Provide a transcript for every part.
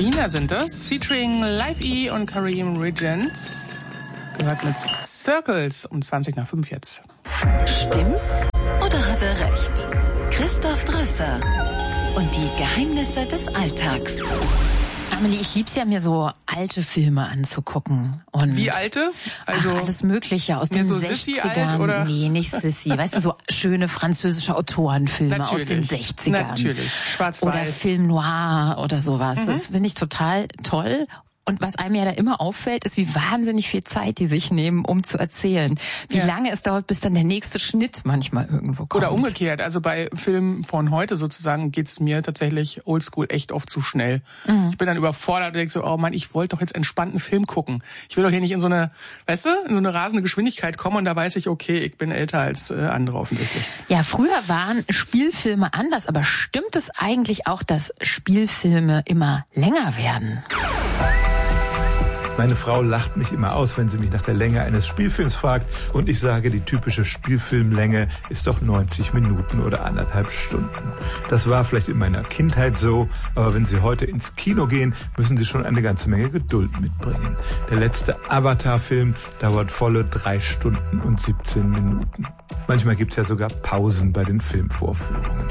China sind das, featuring Live E und Kareem Regents. Gehört mit Circles um 20:05 jetzt. Stimmt's oder hat er recht? Christoph Drösser und die Geheimnisse des Alltags. Amelie, ich lieb's ja, mir so alte Filme anzugucken. Und wie alte? Also alles Mögliche aus den so 60ern. Oder? Nee, nicht Sissi. Weißt du, so schöne französische Autorenfilme aus den 60ern. Natürlich, schwarz-weiß. Oder Film Noir oder sowas. Das finde ich total toll. Und was einem ja da immer auffällt, ist, wie wahnsinnig viel Zeit die sich nehmen, um zu erzählen. Wie lange es dauert, bis dann der nächste Schnitt manchmal irgendwo kommt. Oder umgekehrt. Also bei Filmen von heute sozusagen geht's mir tatsächlich oldschool echt oft zu schnell. Ich bin dann überfordert und denke so, oh Mann, ich wollte doch jetzt entspannten Film gucken. Ich will doch hier nicht in so eine, weißt du, in so eine rasende Geschwindigkeit kommen und da weiß ich, okay, ich bin älter als andere offensichtlich. Ja, früher waren Spielfilme anders, aber stimmt es eigentlich auch, dass Spielfilme immer länger werden? Meine Frau lacht mich immer aus, wenn sie mich nach der Länge eines Spielfilms fragt. Und ich sage, die typische Spielfilmlänge ist doch 90 Minuten oder 1,5 Stunden. Das war vielleicht in meiner Kindheit so, aber wenn Sie heute ins Kino gehen, müssen Sie schon eine ganze Menge Geduld mitbringen. Der letzte Avatar-Film dauert volle 3 Stunden und 17 Minuten. Manchmal gibt's ja sogar Pausen bei den Filmvorführungen.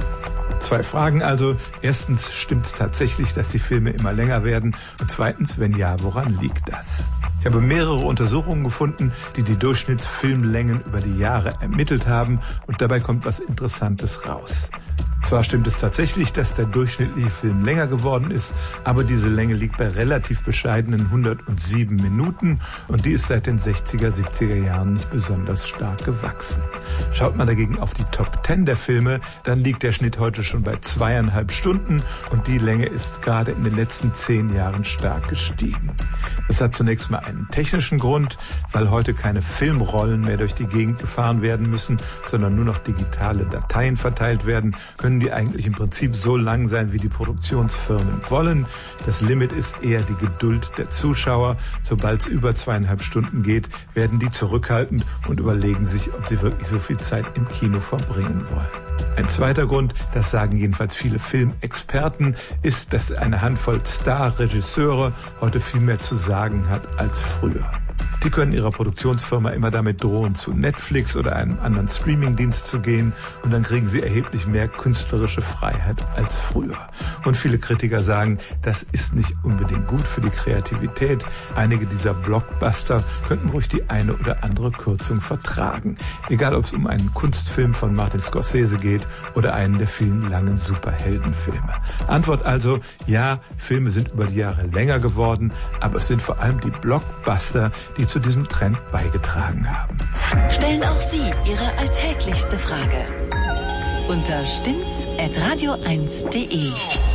2 Fragen also. Erstens, stimmt es tatsächlich, dass die Filme immer länger werden? Und zweitens, wenn ja, woran liegt das? Ich habe mehrere Untersuchungen gefunden, die die Durchschnittsfilmlängen über die Jahre ermittelt haben. Und dabei kommt was Interessantes raus. Zwar stimmt es tatsächlich, dass der durchschnittliche Film länger geworden ist, aber diese Länge liegt bei relativ bescheidenen 107 Minuten und die ist seit den 60er, 70er Jahren nicht besonders stark gewachsen. Schaut man dagegen auf die Top 10 der Filme, dann liegt der Schnitt heute schon bei 2,5 Stunden und die Länge ist gerade in den letzten 10 Jahren stark gestiegen. Das hat zunächst mal einen technischen Grund, weil heute keine Filmrollen mehr durch die Gegend gefahren werden müssen, sondern nur noch digitale Dateien verteilt werden, können die eigentlich im Prinzip so lang sein, wie die Produktionsfirmen wollen. Das Limit ist eher die Geduld der Zuschauer. Sobald es über 2,5 Stunden geht, werden die zurückhaltend und überlegen sich, ob sie wirklich so viel Zeit im Kino verbringen wollen. Ein zweiter Grund, das sagen jedenfalls viele Filmexperten, ist, dass eine Handvoll Star-Regisseure heute viel mehr zu sagen hat als früher. Die können ihrer Produktionsfirma immer damit drohen, zu Netflix oder einem anderen Streamingdienst zu gehen und dann kriegen sie erheblich mehr künstlerische Freiheit als früher. Und viele Kritiker sagen, das ist nicht unbedingt gut für die Kreativität. Einige dieser Blockbuster könnten ruhig die eine oder andere Kürzung vertragen. Egal, ob es um einen Kunstfilm von Martin Scorsese geht oder einen der vielen langen Superheldenfilme. Antwort also, ja, Filme sind über die Jahre länger geworden, aber es sind vor allem die Blockbuster, die zu diesem Trend beigetragen haben. Stellen auch Sie Ihre alltäglichste Frage unter stimmt's@radio1.de.